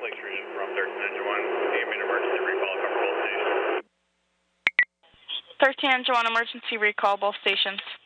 Lakes region from 13 Engine 1. Need emergency recall, cover both stations. 13 Engine 1, emergency recall, both stations.